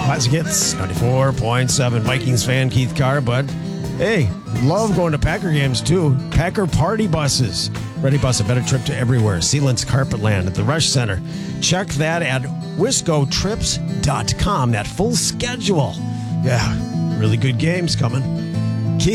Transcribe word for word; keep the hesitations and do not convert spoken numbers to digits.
Classic Hits, ninety-four point seven. Vikings fan Keith Carr, but hey, love going to Packer games too. Packer party buses. Ready Bus, a better trip to everywhere. Sealant's Carpetland at the Rush Center. Check that at wisco trips dot com. That full schedule. Yeah, really good games coming.